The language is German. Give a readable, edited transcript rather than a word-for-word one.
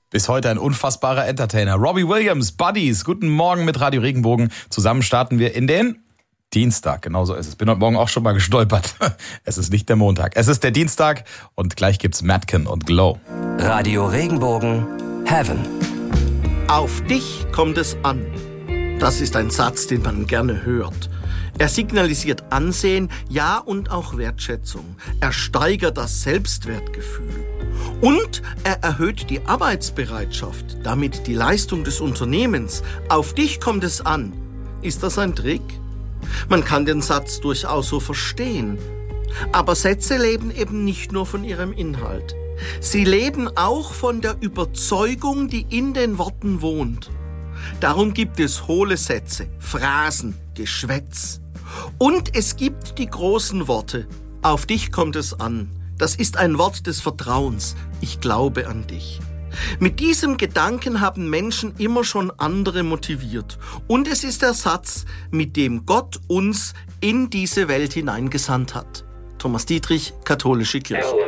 Bis heute ein unfassbarer Entertainer. Robbie Williams, Buddies. Guten Morgen mit Radio Regenbogen. Zusammen starten wir in den Dienstag. Genau so ist es. Bin heute Morgen auch schon mal gestolpert. Es ist nicht der Montag. Es ist der Dienstag und gleich gibt's Madken und Glow. Radio Regenbogen, Heaven. Auf dich kommt es an. Das ist ein Satz, den man gerne hört. Er signalisiert Ansehen, ja und auch Wertschätzung. Er steigert das Selbstwertgefühl. Und er erhöht die Arbeitsbereitschaft, damit die Leistung des Unternehmens. Auf dich kommt es an. Ist das ein Trick? Man kann den Satz durchaus so verstehen. Aber Sätze leben eben nicht nur von ihrem Inhalt. Sie leben auch von der Überzeugung, die in den Worten wohnt. Darum gibt es hohle Sätze, Phrasen, Geschwätz. Und es gibt die großen Worte. Auf dich kommt es an. Das ist ein Wort des Vertrauens. Ich glaube an dich. Mit diesem Gedanken haben Menschen immer schon andere motiviert. Und es ist der Satz, mit dem Gott uns in diese Welt hineingesandt hat. Thomas Dietrich, Katholische Kirche.